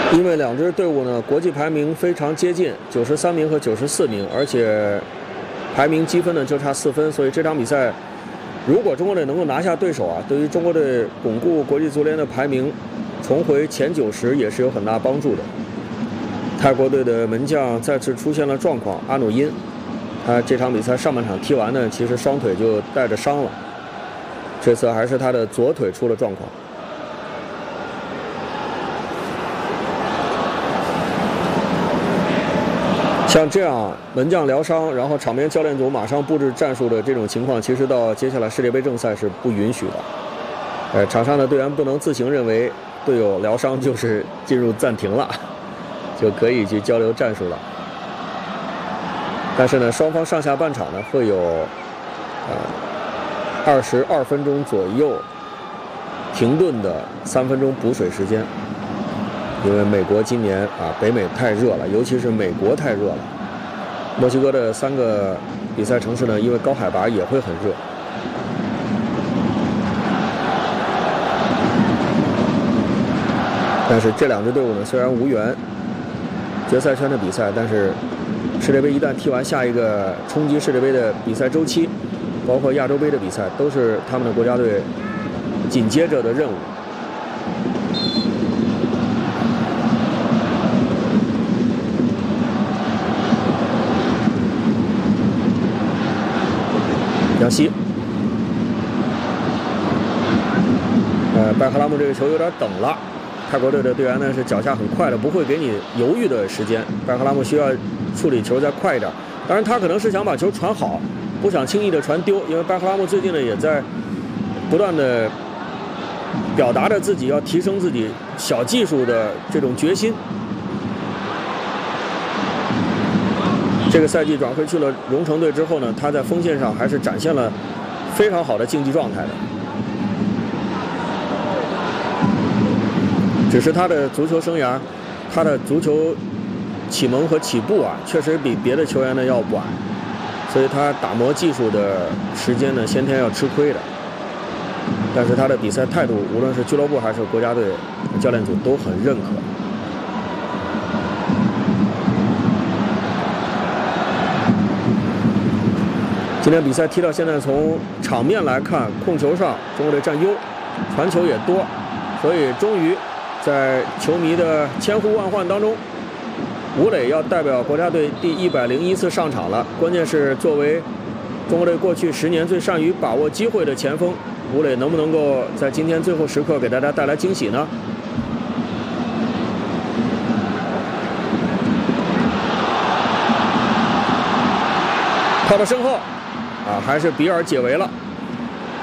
因为两支队伍呢国际排名非常接近，93名和94名，而且排名积分呢就差4分，所以这场比赛如果中国队能够拿下对手啊，对于中国队巩固国际足联的排名，重回前90也是有很大帮助的。泰国队的门将再次出现了状况，阿努因，他这场比赛上半场踢完呢，其实双腿就带着伤了，这次还是他的左腿出了状况。像这样门将疗伤，然后场边教练组马上布置战术的这种情况，其实到接下来世界杯正赛是不允许的。场上的队员不能自行认为队友疗伤就是进入暂停了，就可以去交流战术了。但是呢，双方上下半场呢会有22分钟左右停顿的3分钟补水时间。因为美国今年北美太热了，尤其是美国太热了。墨西哥的3个比赛城市呢，因为高海拔也会很热。但是这两支队伍呢，虽然无缘决赛圈的比赛，但是世界杯一旦踢完，下一个冲击世界杯的比赛周期，包括亚洲杯的比赛，都是他们的国家队紧接着的任务。杨希，拜克拉姆这个球有点等了，泰国队的队员呢是脚下很快的，不会给你犹豫的时间。拜克拉姆需要处理球再快一点，当然他可能是想把球传好，不想轻易的传丢，因为拜克拉姆最近呢也在不断的表达着自己要提升自己小技术的这种决心。这个赛季转会去了荣城队之后呢，他在锋线上还是展现了非常好的竞技状态的。只是他的足球生涯，他的足球启蒙和起步确实比别的球员呢要晚，所以他打磨技术的时间呢先天要吃亏的。但是他的比赛态度，无论是俱乐部还是国家队教练组都很认可。今天比赛踢到现在，从场面来看，控球上中国队占优，传球也多，所以终于在球迷的千呼万唤当中，吴磊要代表国家队第101次上场了。关键是作为中国队过去10年最善于把握机会的前锋，吴磊能不能够在今天最后时刻给大家带来惊喜呢？靠到身后。还是比尔解围了。